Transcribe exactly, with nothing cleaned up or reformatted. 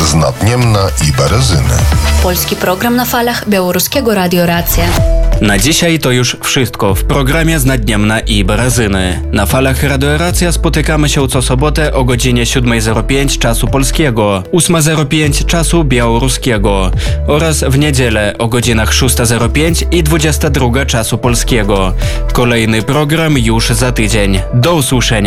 z Nadniemna i Berezyny. Polski program na falach Białoruskiego Radio Racja. Na dzisiaj to już wszystko w programie z Nadniemna i Berezyny. Na falach Radio Racja spotykamy się co sobotę o godzinie siódma zero pięć czasu polskiego, ósma zero pięć czasu białoruskiego oraz w niedzielę o godzinach szósta zero pięć i dwudziesta druga czasu polskiego. Kolejny program już za tydzień. Do usłyszenia.